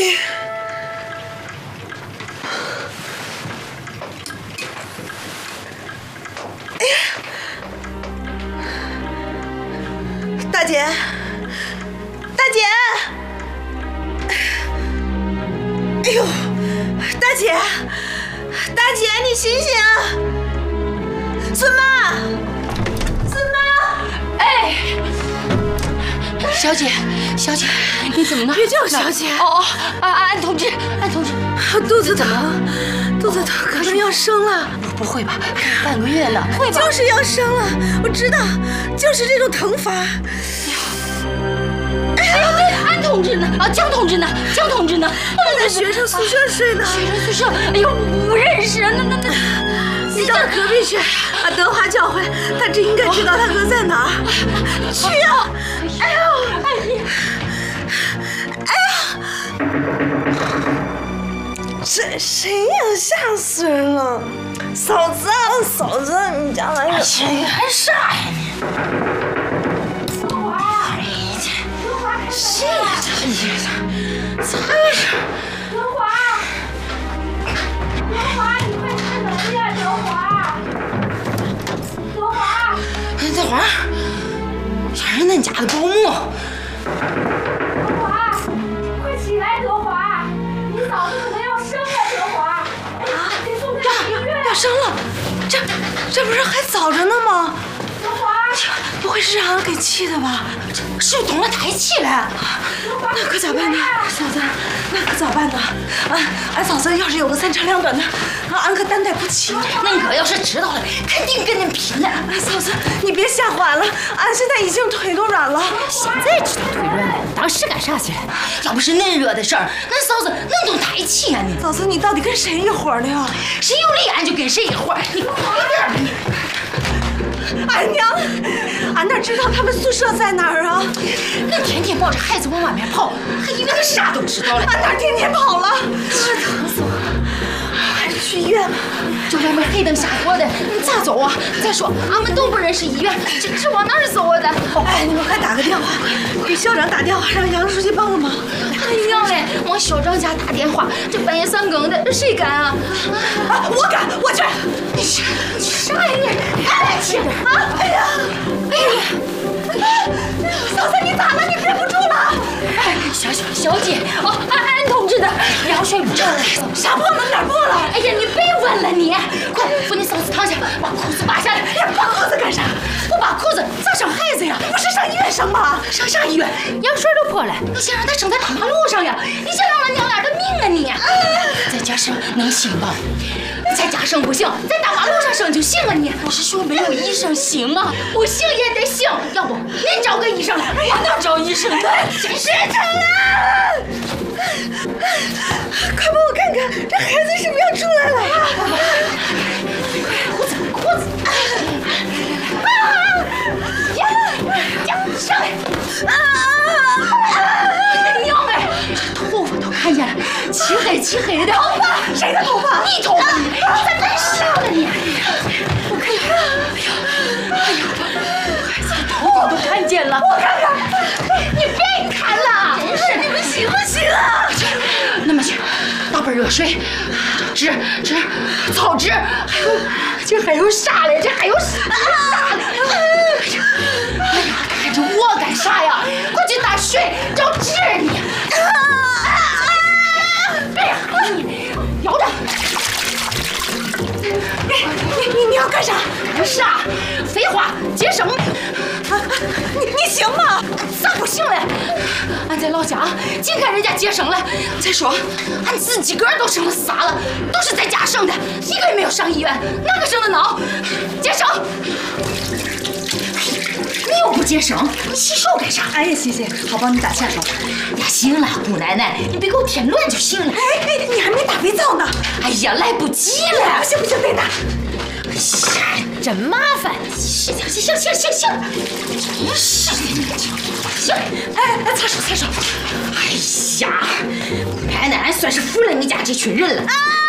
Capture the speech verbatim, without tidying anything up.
哎呀，大姐，大姐，哎呦，大姐，大姐，你醒醒！孙妈，孙妈， 哎，小姐，小姐，你怎么了？ 别叫我小姐。 哦哦，安安同志，安同志， 肚子疼，肚子疼，可能要生了。 不会吧？半个月了，会吧？ 就是要生了，我知道，就是这种疼法。 哎呦，那安同志呢？啊，江同志呢？江同志呢？ 他在学生宿舍睡呢。 学生宿舍？哎呦，不认识。那那那， 你到隔壁去，把德华叫回来，他真应该知道他哥在哪儿。去啊！哎呦，哎呀，哎呀，这谁呀？吓死人了！嫂子啊，嫂子，你家来人！ 你还傻呀你？ 德华，德华， 谁呀？这是才是。 德华，德华，你快开门呀，德华！德华， 哎，德华，还是恁家的保姆。 德华，快起来，德华，你嫂子可能要生了，德华。啊，得送她去医院。要生了，这这不是还早着呢吗？德华，不会是让人给气的吧？ 是不是动了胎气了？ 那可咋办呢，嫂子？那可咋办呢？俺俺嫂子要是有个三长两短的，俺可担待不起。 恁哥要是知道了，肯定跟恁拼了。 哎，嫂子，你别吓坏了，俺现在已经腿都软了。 现在知道腿软了，当时干啥去了？要不是恁惹的事儿，恁嫂子能动胎气呀你？ 嫂子，你到底跟谁一伙儿的呀？ 谁有理俺就跟谁一伙儿，你快点吧你！ 俺娘，俺哪知道他们宿舍在哪儿啊？ 恁天天抱着孩子往外面跑，还以为俺啥都知道了。 俺哪天天跑了？疼死我了！还是去医院吧。 这外面黑灯瞎火的，你咋走啊？再说俺们都不认识医院，这这往哪儿走啊？咱哎，你们快打个电话，给校长打电话，让杨书记帮个忙。 哎呀嘞，往校长家打电话，这半夜三更的，这谁敢啊？ 啊，我敢，我去。 你啥你啥呀你？哎去啊！ 哎呀，哎呀，嫂子你咋了？你憋不住了？ 哎，小小小姐，哦，安安同志的羊水破了， 啥破了？哪儿破了？ 哎呀，你别问了你，快扶你嫂子躺下，把裤子扒下来。 哎呀，扒裤子干啥？ 不扒裤子咋生孩子呀？ 不是上医院生吗？ 上啥医院？羊水都破了，你想让他生在大马路上呀？你想让俺娘俩的命啊你？再加上能行吧？再加上不行，在大马路上生就行啊你！不是说没有医生行吗？不行也得行，要不您找个医生来，我哪找医生呢？真是的了！ 快帮我看看，这孩子是不是要出来了？ 裤子，裤子！啊！呀呀，上来！啊！娘哎，这头发都看见了，漆黑漆黑的。头发？谁的头发？你头发！你咋干啥呢你？我看看。哎呀，哎呀，孩子的头发都看见了。我看看。你别看了，真是你们行不行啊？那么去，倒杯热水，纸纸草纸，还有这还有啥嘞？这还有啥嘞？哎呀，看着我干啥呀？快去打水找纸你！哎呀，你摇着！ 你你你你要干啥？ 啥？废话，接生！ 你你行吗？ 咋不行嘞？俺在老家净看人家接生了。再说，俺自己个儿都生了仨了，都是在家生的，一个也没有上医院，哪个生的孬？接生！你又不接生，你洗手干啥？ 哎呀，行行，好帮你打下手。 呀，行了，姑奶奶，你别给我添乱就行了。 哎哎，你还没打肥皂呢。 哎呀，来不及了。 不行不行，得打。 哎呀，真麻烦！行行行行行行，真是的，你这行。 哎哎，擦手擦手。 哎呀，姑奶奶，俺算是服了你家这群人了。啊